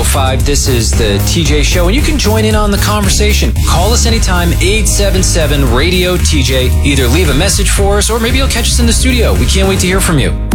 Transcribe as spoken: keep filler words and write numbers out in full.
five. This is the T J Show, and you can join in on the conversation. Call us anytime, eight seven seven, radio T J. Either leave a message for us, or maybe you'll catch us in the studio. We can't wait to hear from you.